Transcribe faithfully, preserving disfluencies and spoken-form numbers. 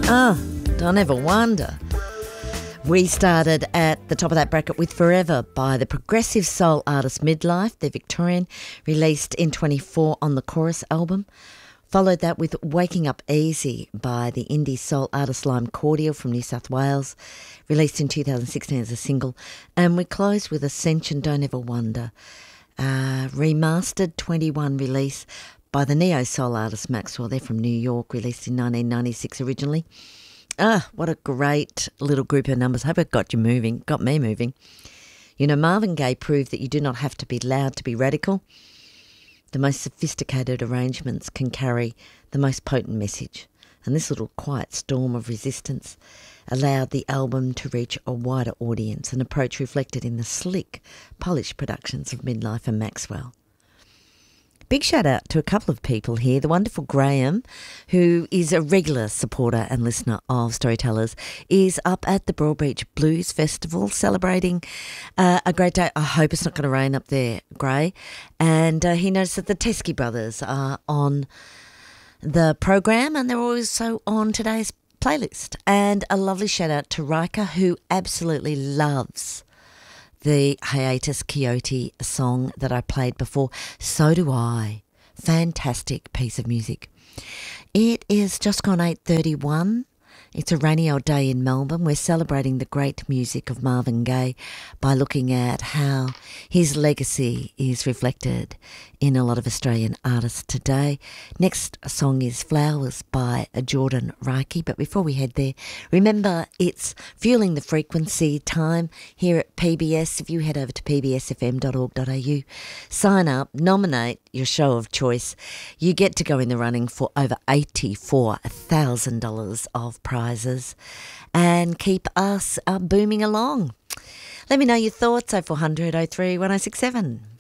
Oh, don't ever wonder. We started at the top of that bracket with Forever by the progressive soul artist Midlife, the Victorian, released in twenty-four on the Chorus album. Followed that with Waking Up Easy by the indie soul artist Lime Cordial from New South Wales, released in two thousand sixteen as a single. And we closed with Ascension, Don't Ever Wonder, uh, remastered twenty-one release by the neo-soul artist Maxwell. They're from New York, released in nineteen ninety-six originally. Ah, what a great little group of numbers. Hope it got you moving, got me moving. You know, Marvin Gaye proved that you do not have to be loud to be radical. The most sophisticated arrangements can carry the most potent message. And this little quiet storm of resistance allowed the album to reach a wider audience, an approach reflected in the slick, polished productions of Midlife and Maxwell. Big shout out to a couple of people here. The wonderful Graham, who is a regular supporter and listener of Storytellers, is up at the Broadbeach Blues Festival celebrating uh, a great day. I hope it's not going to rain up there, Gray. And uh, he noticed that the Teskey brothers are on the program and they're also on today's playlist. And a lovely shout out to Rika, who absolutely loves the Hiatus Kaiyote song that I played before. So do I. Fantastic piece of music. It is just gone eight thirty-one. It's a rainy old day in Melbourne. We're celebrating the great music of Marvin Gaye by looking at how his legacy is reflected in a lot of Australian artists today. Next song is Flowers by Jordan Reiki. But before we head there, remember it's Fueling the Frequency time here at P B S. If you head over to p b s f m dot org dot a u, sign up, nominate your show of choice, you get to go in the running for over eighty-four thousand dollars of prizes and keep us uh, booming along. Let me know your thoughts, oh four hundred, oh three, one oh six seven.